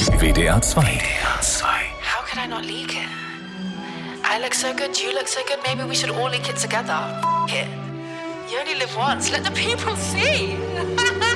WDR 2. How could I not leak it? I look so good, you look so good, maybe we should all leak it together. It. You only live once, let the people see.